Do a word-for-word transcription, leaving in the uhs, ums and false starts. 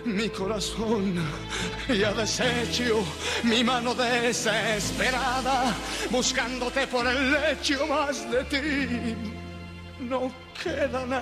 mi corazón ya deshecho, mi mano desesperada, buscándote por el lecho, más de ti no queda nada.